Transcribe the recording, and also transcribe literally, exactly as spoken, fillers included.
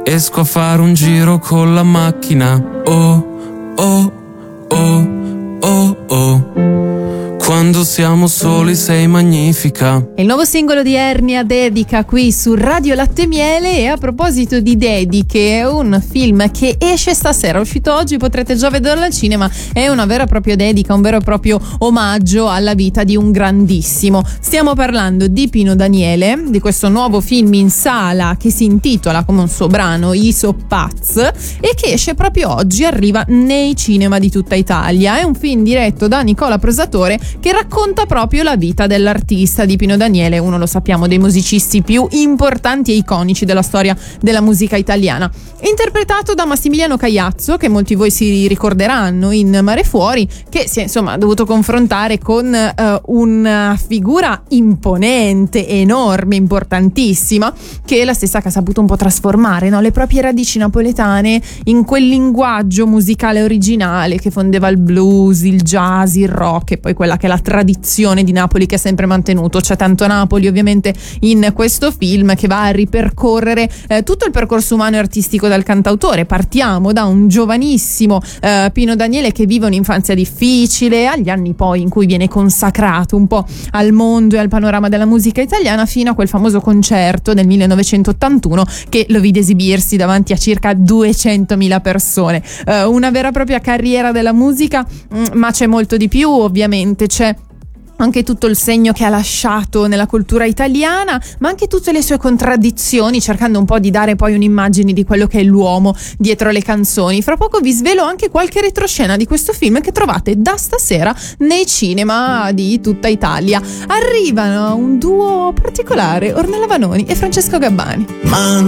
esco a fare un giro con la macchina. Oh, oh, oh, oh, oh. Quando siamo soli sei magnifica. Il nuovo singolo di Ernia, Dedica, qui su Radio Latte Miele. E a proposito di dediche, è un film che esce stasera, è uscito oggi, potrete già vederlo al cinema. È una vera e propria dedica, un vero e proprio omaggio alla vita di un grandissimo. Stiamo parlando di Pino Daniele, di questo nuovo film in sala che si intitola come un suo brano I Soppaz e che esce proprio oggi, arriva nei cinema di tutta Italia. È un film diretto da Nicola Prosatore che racconta proprio la vita dell'artista di Pino Daniele, uno, lo sappiamo, dei musicisti più importanti e iconici della storia della musica italiana. Interpretato da Massimiliano Cagliazzo, che molti di voi si ricorderanno in Mare Fuori, che si è insomma dovuto confrontare con uh, una figura imponente, enorme, importantissima, che è la stessa che ha saputo un po' trasformare, no? le proprie radici napoletane in quel linguaggio musicale originale che fondeva il blues, il jazz, il rock e poi quella che è la tradizione di Napoli che ha sempre mantenuto. C'è tanto Napoli ovviamente in questo film, che va a ripercorrere eh, tutto il percorso umano e artistico del cantautore. Partiamo da un giovanissimo eh, Pino Daniele che vive un'infanzia difficile, agli anni poi in cui viene consacrato un po' al mondo e al panorama della musica italiana, fino a quel famoso concerto del millenovecentottantuno che lo vide esibirsi davanti a circa duecentomila persone. Eh, una vera e propria carriera della musica, mh, ma c'è molto di più, ovviamente. C'è anche tutto il segno che ha lasciato nella cultura italiana, ma anche tutte le sue contraddizioni, cercando un po' di dare poi un'immagine di quello che è l'uomo dietro le canzoni. Fra poco vi svelo anche qualche retroscena di questo film che trovate da stasera nei cinema di tutta Italia. Arrivano un duo particolare, Ornella Vanoni e Francesco Gabbani. Ma